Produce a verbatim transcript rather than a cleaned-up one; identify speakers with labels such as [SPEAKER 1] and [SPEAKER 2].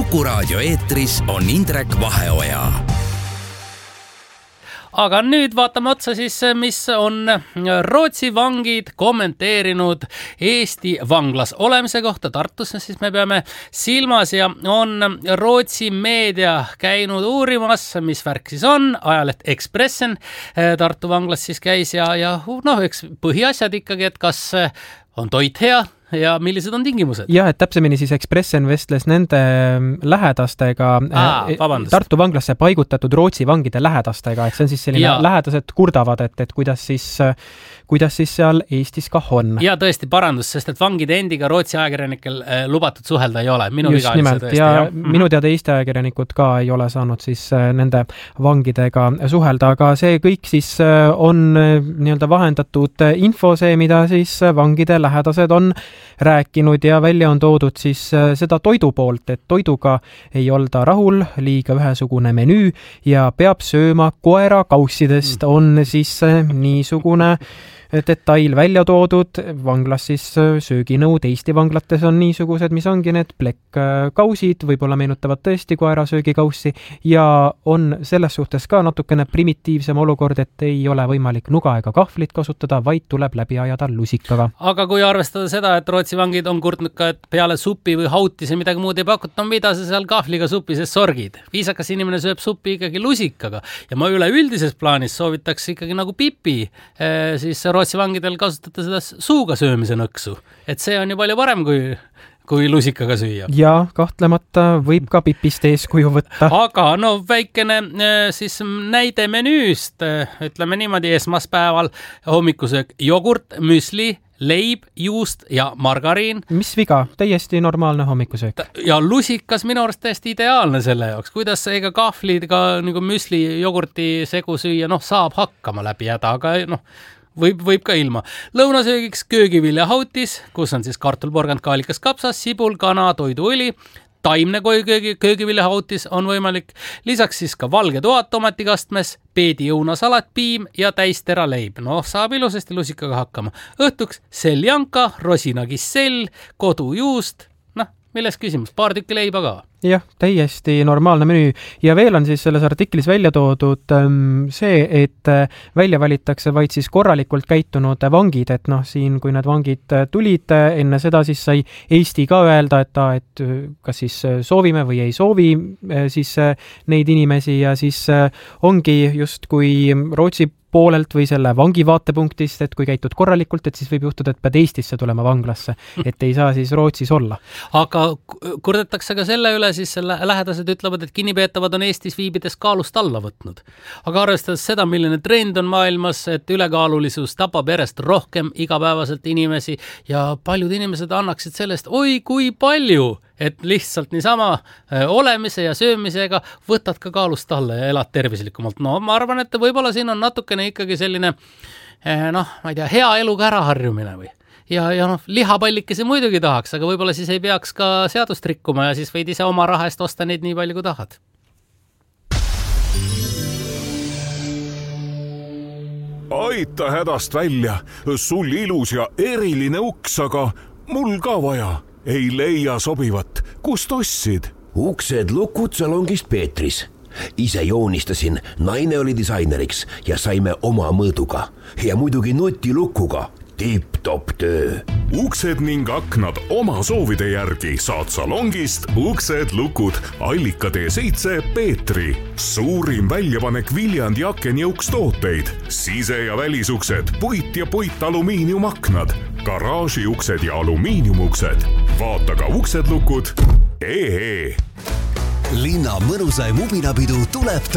[SPEAKER 1] Kuku Raadio eetris on Indrek Vaheoja.
[SPEAKER 2] Aga nüüd vaatame otsa siis, mis on Rootsi vangid kommenteerinud Eesti vanglas olemise kohta Tartus, siis me peame silmas ja on Rootsi meedia käinud uurimas, mis värk siis on. Ajaleht Expressen Tartu vanglas siis käis ja, ja noh, eks põhiasjad ikkagi, et kas on toit hea ja millised on tingimused?
[SPEAKER 3] Jah, et täpsemini siis Expressen vestles nende lähedastega
[SPEAKER 2] Aa,
[SPEAKER 3] Tartu vanglasse paigutatud Rootsi vangide lähedastega, et see on siis selline ja. Lähedased kurdavad, et, et kuidas, siis, kuidas siis seal Eestis ka on.
[SPEAKER 2] Ja tõesti parandus, sest et vangide endiga Rootsi ajakirjanikel lubatud suhelda ei ole. Minu
[SPEAKER 3] Just nimelt, tõesti, ja, ja minu teada Eesti ajakirjanikud ka ei ole saanud siis nende vangidega suhelda, aga see kõik siis on nii-öelda vahendatud info, see, mida siis vangide lähedased on rääkinud ja välja on toodud siis seda toidu poolt, et toiduga ei olda rahul, liiga ühesugune menüü ja peab sööma koera kaussidest, on siis niisugune detail välja toodud. Vanglas siis sööginõud Eesti vanglates on niisugused, mis ongi need plekkkausid, võib-olla meenutavad tõesti koera söögikaussi ja on selles suhtes ka natukene primitiivsem olukord, et ei ole võimalik nuga ega kahvlit kasutada, vaid tuleb läbi ajada lusikaga.
[SPEAKER 2] Aga kui arvestada seda, et Rootsi vangid on kurtnud ka, et peale supi või hautise midagi muud ei pakuta, mida sa seal kahvliga supi sees sorgid. Viisakas inimene sööb supi ikkagi lusikaga ja ma üleüldises plaanis soovitaks ikkagi nagu pipi siis Rootsi vangidel kasutada seda suuga söömise nõksu. Et see on ju palju parem kui, kui lusikaga süüa.
[SPEAKER 3] Ja kahtlemata võib ka pipist eeskuju võtta.
[SPEAKER 2] Aga no väikene siis näide menüüst. Ütleme niimoodi, esmaspäeval hommikusöök jogurt, müsli, leib, juust ja margariin.
[SPEAKER 3] Mis viga? Täiesti normaalne hommikusöök.
[SPEAKER 2] Ja lusikas minu arust täiesti ideaalne selle jaoks. Kuidas ega kahvliga nagu müsli, jogurti segu süüa, noh saab hakkama läbi jäda, aga noh Võib, võib ka ilma. Lõunasöögiks köögivilja hautis, kus on siis kartulporgand, kaalikas, kapsas, sibul, kana, toiduõli, taimne köögi, köögivilja hautis on võimalik. Lisaks siis ka valge toad tomatikastmes, peedi õunasalat, piim ja täistera leib. Noh, saab ilusasti lusikaga hakkama. Õhtuks seljanka, rosinakissell, kodujuust. Noh, milles küsimus? Paar tükki leiba ka.
[SPEAKER 3] Jah, täiesti normaalne menüü ja veel on siis selles artiklis välja toodud see, et välja valitakse vaid siis korralikult käitunud vangid, et noh, siin kui need vangid tulid enne seda, siis sai Eesti ka öelda, et, ta, et kas siis soovime või ei soovi siis neid inimesi ja siis ongi just kui Rootsi poolelt või selle vangi vaatepunktist, et kui käitud korralikult, et siis võib juhtuda, et pead Eestisse tulema vanglasse, et ei saa siis Rootsis olla.
[SPEAKER 2] Aga kurdetakse ka selle üle, siis selle lähedased ütlevad, et kinnipeetavad on Eestis viibides kaalust alla võtnud. Aga arvestades seda, milline trend on maailmas, et ülekaalulisus tapab järjest rohkem igapäevaselt inimesi ja paljud inimesed annaksid sellest, oi kui palju, et lihtsalt niisama olemise ja söömisega võtad ka kaalust alla ja elad tervislikumalt. No ma arvan, et võib-olla siin on natukene ikkagi selline noh, ma ei tea, hea eluga ära harjumine või ja, ja noh, lihapallikesi muidugi tahaks, aga võib-olla siis ei peaks ka seadust rikkuma ja siis võid ise oma raha eest osta neid nii palju kui tahad.
[SPEAKER 4] Aita hädast välja, sul ilus ja eriline uks, aga mul ka vaja. Ei leia sobivat. Kust ostsid?
[SPEAKER 5] Uksed lukud salongist Peetris. Ise joonistasin, naine oli disaineriks ja saime oma mõõduga. Ja muidugi nutilukuga. Tipp-top töö.
[SPEAKER 4] Uksed ning aknad oma soovide järgi saad salongist Uksed lukud Allika tee seitse Peetri. Suurim väljapanek Viljandi akenjõuks tooteid. Sise- ja välisuksed, puit ja puit alumiiniumaknad, garaažiuksed ja alumiiniumuksed. Vaata ka Uksed lukud. Ee.
[SPEAKER 1] Linna mõnusaim ubinapidu tuleb